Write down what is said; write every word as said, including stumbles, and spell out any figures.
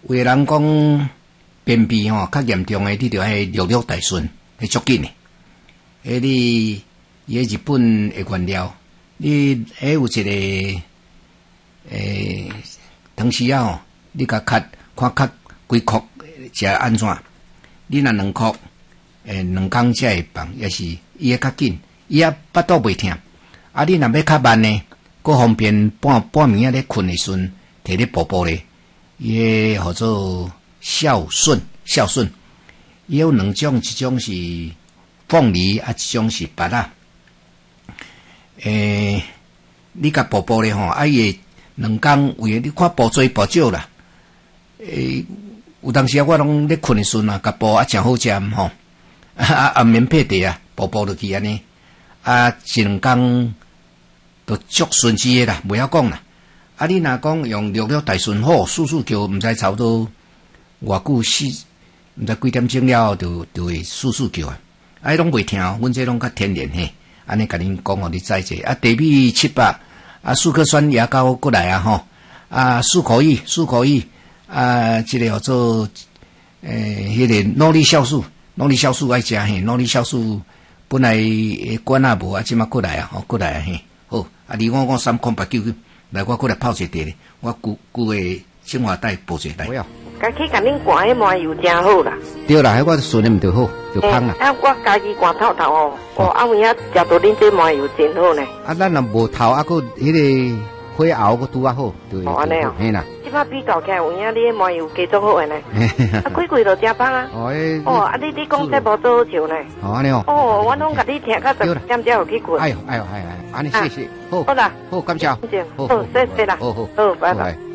有的人讲便秘吼较严重的，你着迄六六大顺，迄足紧的。迄你迄日本的原料，你迄有一个诶，当时啊吼，你甲咳看咳几颗食安怎？你若两颗，诶，两工才会放，也是伊会较紧，伊也巴肚袂痛。啊，你若要较慢呢，搁方便半半暝啊咧困的时阵，摕咧补补咧，伊个叫做孝顺孝顺。伊有两种，一种是凤梨，啊，一种是芭乐。诶，你甲补补咧吼，啊伊会两工为你看补多补少啦。诶，有当时啊，我拢咧困的时阵啊，甲补啊诚好食吼，啊啊免配茶啊，补补落去安尼，啊一两工都足顺时诶啦，袂晓讲啦。啊，你若讲用六六大顺好，速速叫毋知差不多偌久四，毋知几点钟了就就会速速叫啊。啊，拢袂听，阮这拢较天然嘿，安尼甲恁讲互你知者。啊，地米七百，啊，四颗酸牙膏过来啊吼，啊，漱口液，漱口液，啊，这个叫做诶，迄、那个脑力酵素，脑力酵素爱食嘿，脑力酵素本来管啊无啊，即马过来啊，吼，过来啊嘿，好，啊，你我我三空八九九。来，我过来泡一茶咧，我旧旧诶生活袋补一下来。 家去甲恁灌迄麻油真好啦。 对啦，迄我顺的毋着好，着芳啦。 啊，我家己灌透透哦，哦，啊有影食到恁这麻油真好呢。 啊，咱若无透，啊，佫迄个火熬佫拄啊好，对。 哦，安尼哦。 嘿啦。 即摆比较起来，有影你迄麻油加足好诶呢。啊，几贵就真棒啊。 哦，诶。 哦，啊，你你讲这无做好笑呢。 哦，安尼哦。 哦，我拢甲你听到十点才有去困。 哎呦，哎呦，哎哎，安尼谢谢。好。 好啦。 好，感谢。 好，谢谢啦。 好好。 好，拜拜。